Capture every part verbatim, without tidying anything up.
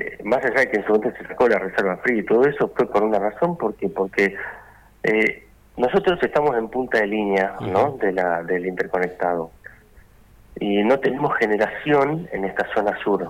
eh, más allá de que en su momento se sacó la reserva fría y todo eso, fue por una razón, porque porque eh, nosotros estamos en punta de línea, ¿no?, de la del interconectado, y no tenemos generación en esta zona sur,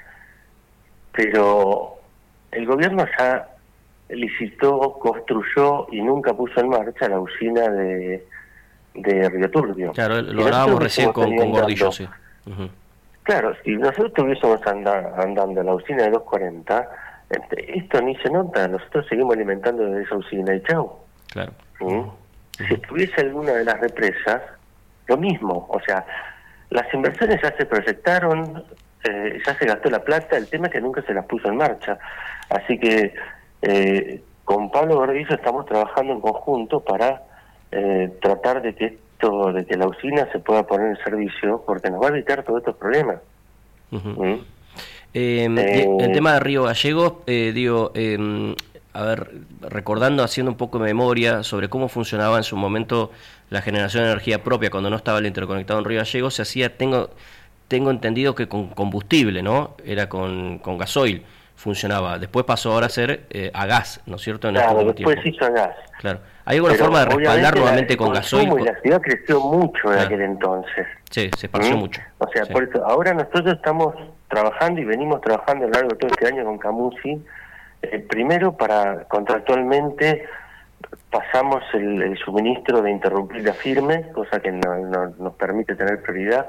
pero el gobierno ya licitó, construyó y nunca puso en marcha la usina de, de Río Turbio. Claro, lo hablábamos recién con, con Gordillo, sí. Uh-huh. Claro, si nosotros estuviésemos andando, andando en la usina de doscientos cuarenta, esto ni se nota, nosotros seguimos alimentando desde esa usina y chau. Claro. ¿Sí? Uh-huh. Si estuviese alguna de las represas, lo mismo, o sea, las inversiones ya se proyectaron, eh, ya se gastó la plata, el tema es que nunca se las puso en marcha. Así que eh, con Pablo Gordillo estamos trabajando en conjunto para eh, tratar de que esto, de que la usina se pueda poner en servicio, porque nos va a evitar todos estos problemas. Uh-huh. ¿Mm? eh, eh, el tema de Río Gallegos, eh, digo, eh, a ver, recordando, haciendo un poco de memoria sobre cómo funcionaba en su momento la generación de energía propia cuando no estaba el interconectado en Río Gallegos, se hacía, tengo tengo entendido que con combustible, ¿no? Era con, con gasoil, funcionaba. Después pasó ahora a ser eh, a gas, ¿no es cierto? En claro, este después tiempo. hizo a gas. Claro. ¿Hay alguna Pero forma de respaldar nuevamente con gasoil? Y la ciudad creció mucho en claro. aquel entonces. Sí, se esparció ¿Mm? mucho. O sea, sí. por eso, ahora nosotros estamos trabajando y venimos trabajando a lo largo de todo este año con Camusi, eh, primero para contractualmente pasamos el, el suministro de interrumpir firme, cosa que no, no, nos permite tener prioridad.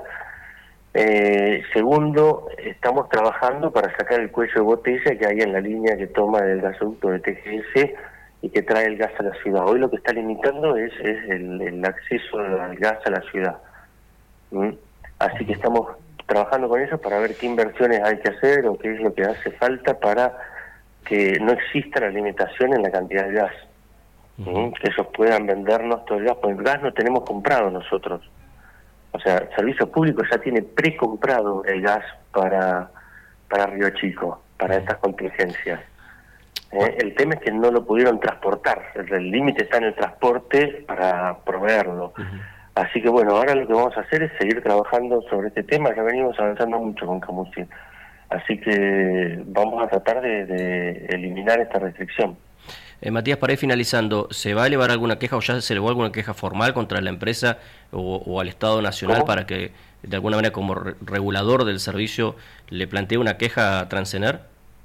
Eh, segundo, estamos trabajando para sacar el cuello de botella que hay en la línea que toma del gasoducto de T G S y que trae el gas a la ciudad. Hoy lo que está limitando es, es el, el acceso al gas a la ciudad. ¿Mm? Así que estamos trabajando con eso para ver qué inversiones hay que hacer o qué es lo que hace falta para que no exista la limitación en la cantidad de gas. ¿Mm? Que ellos puedan vendernos todo el gas, porque el gas no tenemos comprado nosotros. O sea, el servicio público ya tiene precomprado el gas para para Río Chico, para estas contingencias. ¿Eh? El tema es que no lo pudieron transportar, el límite está en el transporte para proveerlo. Uh-huh. Así que bueno, ahora lo que vamos a hacer es seguir trabajando sobre este tema, ya venimos avanzando mucho con Camusi. Así que vamos a tratar de, de eliminar esta restricción. Eh, Matías, para ir finalizando, ¿se va a elevar alguna queja o ya se elevó alguna queja formal contra la empresa o, o al Estado Nacional ¿Cómo? para que de alguna manera como re regulador del servicio le plantee una queja a Transener?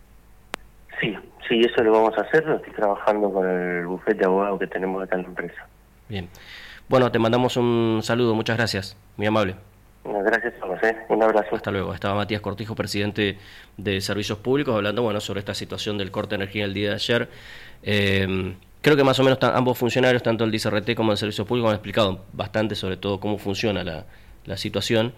Sí, sí, eso lo vamos a hacer, lo estoy trabajando con el bufete de abogados que tenemos acá en la empresa. Bien, bueno, te mandamos un saludo, muchas gracias, muy amable. Gracias a vos, ¿eh? Un abrazo. Hasta luego. Estaba Matías Cortijo, presidente de Servicios Públicos, hablando bueno sobre esta situación del corte de energía el día de ayer. Eh, creo que más o menos ambos funcionarios, tanto el D I C R T como el Servicios Públicos, han explicado bastante sobre todo cómo funciona la, la situación.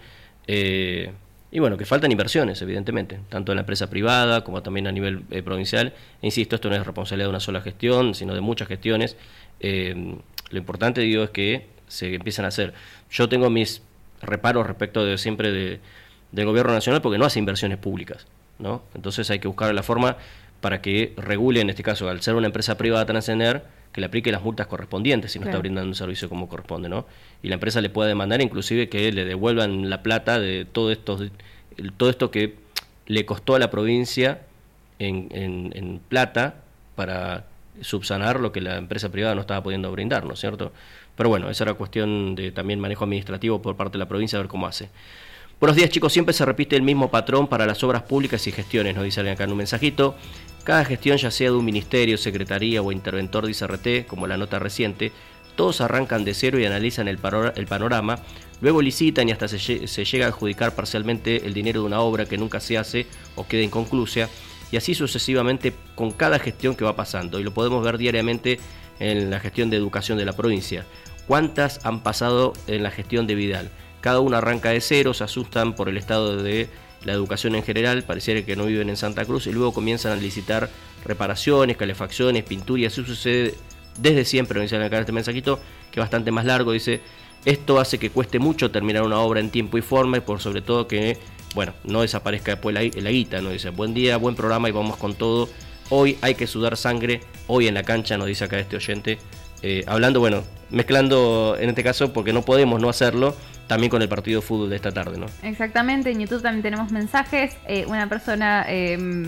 Eh, y bueno, que faltan inversiones, evidentemente, tanto en la empresa privada como también a nivel eh, provincial. E insisto, esto no es responsabilidad de una sola gestión, sino de muchas gestiones. Eh, lo importante, digo, es que se empiezan a hacer. Yo tengo mis reparos respecto de siempre de, del gobierno nacional porque no hace inversiones públicas, ¿no? Entonces hay que buscar la forma para que regule, en este caso, al ser una empresa privada Transener, que le aplique las multas correspondientes si no claro. está brindando un servicio como corresponde, ¿no? Y la empresa le pueda demandar inclusive que le devuelvan la plata de todo esto, todo esto que le costó a la provincia en, en, en plata para subsanar lo que la empresa privada no estaba pudiendo brindar, ¿no es cierto? Pero bueno, esa era cuestión de también manejo administrativo por parte de la provincia, a ver cómo hace. Buenos días, chicos, siempre se repite el mismo patrón para las obras públicas y gestiones, nos dice alguien acá en un mensajito. Cada gestión, ya sea de un ministerio, secretaría o interventor de I C R T, como la nota reciente, todos arrancan de cero y analizan el, paro- el panorama, luego licitan y hasta se, lle- se llega a adjudicar parcialmente el dinero de una obra que nunca se hace o queda inconclusa, y así sucesivamente con cada gestión que va pasando, y lo podemos ver diariamente en la gestión de educación de la provincia. ¿Cuántas han pasado en la gestión de Vidal? Cada uno arranca de cero, se asustan por el estado de la educación en general, pareciera que no viven en Santa Cruz, y luego comienzan a licitar reparaciones, calefacciones, pintura, y así sucede desde siempre. Me dicen acá en este mensajito, que es bastante más largo, dice: esto hace que cueste mucho terminar una obra en tiempo y forma, y por sobre todo que, bueno, no desaparezca después la, la guita, ¿no? Dice: buen día, buen programa y vamos con todo. Hoy hay que sudar sangre, hoy en la cancha, nos dice acá este oyente. Eh, hablando, bueno, mezclando en este caso, porque no podemos no hacerlo, también con el partido de fútbol de esta tarde, ¿no? Exactamente, en YouTube también tenemos mensajes. Eh, una persona... Eh,